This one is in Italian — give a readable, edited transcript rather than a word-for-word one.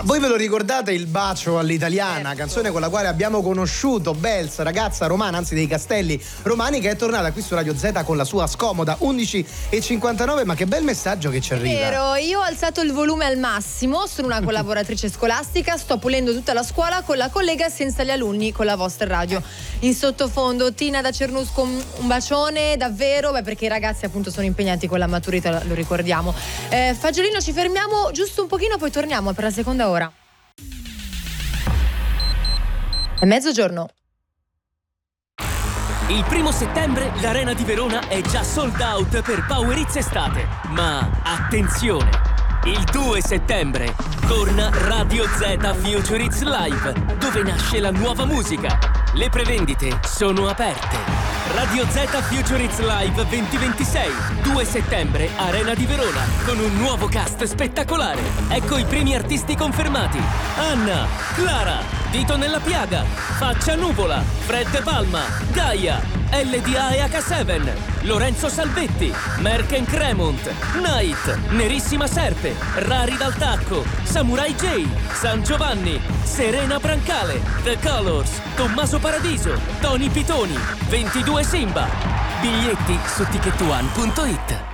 voi ve lo ricordate il Bacio all'italiana, canzone con la quale abbiamo conosciuto Bells, ragazza romana, anzi dei Castelli Romani, che è tornata qui su Radio Z con la sua scomoda 11:59. Ma che bel messaggio che ci arriva. Vero, io ho alzato il volume al massimo, sono una collaboratrice scolastica, sto pulendo tutta la scuola con la collega senza gli alunni con la vostra radio. In sottofondo Tina da Cernusco, un bacione davvero, perché i ragazzi appunto sono impegnati con la maturità, lo ricordiamo. Fagiolino, ci fermiamo giusto un pochino, poi torniamo per la seconda ora. È mezzogiorno. Il 1° settembre l'Arena di Verona è già sold out per Power Hits Estate. Ma attenzione! Il 2 settembre torna Radio Z Future Hits Live, dove nasce la nuova musica. Le prevendite sono aperte. Radio Z Future Hits Live 2026, 2 settembre, Arena di Verona, con un nuovo cast spettacolare. Ecco i primi artisti confermati: Anna, Clara, Dito nella Piaga, Faccia Nuvola, Fred Palma, Gaia, LDA e H7, Lorenzo Salvetti, Merken Cremont, Night, Nerissima Serpe, Rari dal Tacco, Samurai J, San Giovanni, Serena Brancale, The Colors, Tommaso Paradiso, Tony Pitoni, 22 Simba. Biglietti su ticketone.it.